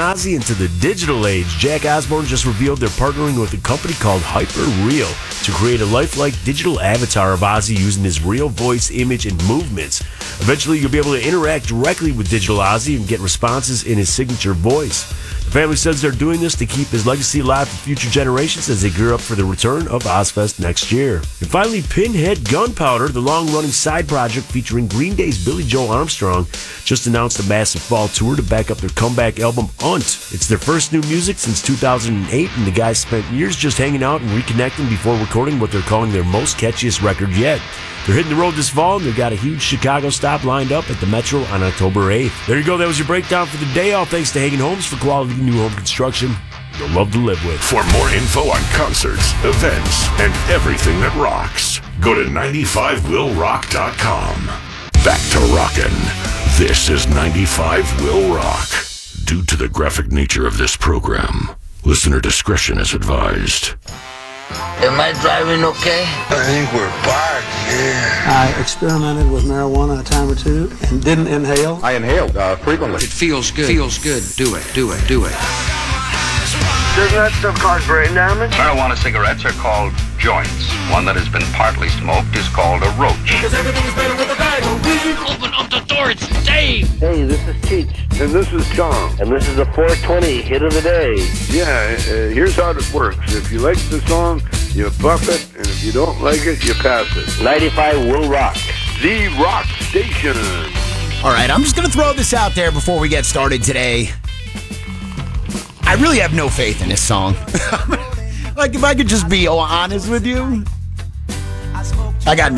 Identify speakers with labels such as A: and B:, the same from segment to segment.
A: Ozzy into the digital age. Jack Osbourne just revealed they're partnering with a company called Hyperreal to create a lifelike digital avatar of Ozzy using his real voice, image, and movements. Eventually, you'll be able to interact directly with digital Ozzy and get responses in his signature voice. The family says they're doing this to keep his legacy alive for future generations as they gear up for the return of Ozfest next year. And finally, Pinhead Gunpowder, the long-running side project featuring Green Day's Billy Joe Armstrong, just announced a massive fall tour to back up their comeback album, Unt. It's their first new music since 2008, and the guys spent years just hanging out and reconnecting before recording what they're calling their most catchiest record yet. They're hitting the road this fall, and they've got a huge Chicago stop lined up at the Metro on October 8th. There you go. That was your breakdown for the day. All thanks to Hagen Homes for quality new home construction you'll love to live with.
B: For more info on concerts, events, and everything that rocks, go to 95willrock.com. Back to rockin'. This is 95 Will Rock. Due to the graphic nature of this program, listener discretion is advised.
C: Am I driving okay?
D: I think we're parked, yeah.
E: I experimented with marijuana a time or two and didn't inhale.
F: I inhaled frequently.
G: It feels good. Feels good. Do it. Do it. Do it.
D: Doesn't that stuff cause brain damage?
F: Marijuana cigarettes are called joints. One that has been partly smoked is called a roach.
H: Because everything's better with a bag of weed. Open up the door, it's Dave.
I: Hey, this is Cheech.
D: And this is Tom.
I: And this is the 420 hit of the day.
D: Yeah, here's how it works. If you like the song, you buff it, and if you don't like it, you pass it.
I: 95 Will Rock.
D: The Rock Station.
J: All right, I'm just going to throw this out there before we get started today. I really have no faith in this song. Like, if I could just be honest with you, I'm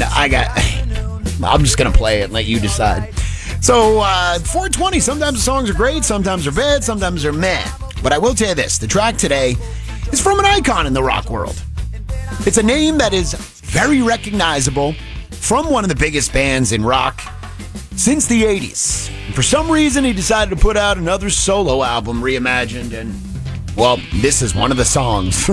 J: just going to play it and let you decide. So, 420, sometimes the songs are great, sometimes they're bad, sometimes they're meh. But I will tell you this, the track today is from an icon in the rock world. It's a name that is very recognizable from one of the biggest bands in rock since the 80s. And for some reason, he decided to put out another solo album, reimagined, and, well, this is one of the songs.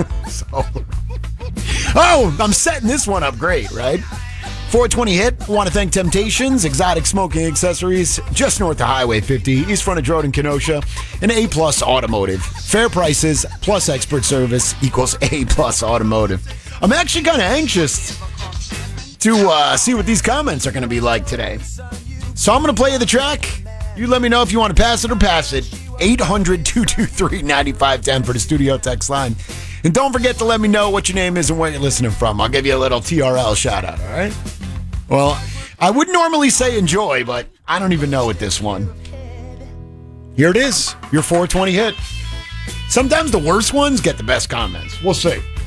J: Oh, I'm setting this one up great, right? 420 hit. I want to thank Temptations, Exotic Smoking Accessories, just north of Highway 50, east front of Jordan, Kenosha, and A-Plus Automotive. Fair prices plus expert service equals A-Plus Automotive. I'm actually kind of anxious to see what these comments are going to be like today. So I'm going to play you the track. You let me know if you want to pass it or pass it. 800-223-9510 for the studio text line. And don't forget to let me know what your name is and where you're listening from. I'll give you a little TRL shout out, all right? Well, I would normally say enjoy, but I don't even know with this one. Here it is, your 420 hit. Sometimes the worst ones get the best comments. We'll see.